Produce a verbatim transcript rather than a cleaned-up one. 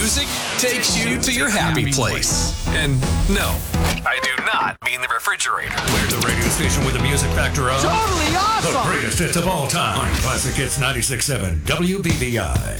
music takes you to your happy place. And no, I do not mean the refrigerator. We're the radio station with the music factor of Totally awesome! the greatest hits of all time on Classic Hits ninety-six point seven W B V I.